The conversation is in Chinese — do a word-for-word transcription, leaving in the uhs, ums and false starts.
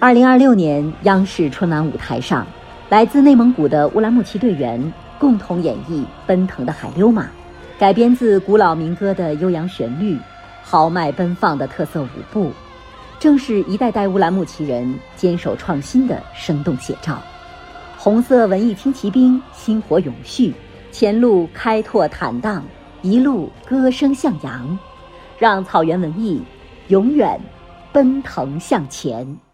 二零二六年央视春晚舞台上，来自内蒙古的乌兰牧骑队员共同演绎《奔腾的海溜马》，改编自古老民歌的悠扬旋律，豪迈奔放的特色舞步，正是一代代乌兰牧骑人坚守创新的生动写照。红色文艺轻骑兵薪火永续，前路开拓坦荡，一路歌声向阳，让草原文艺永远奔腾向前。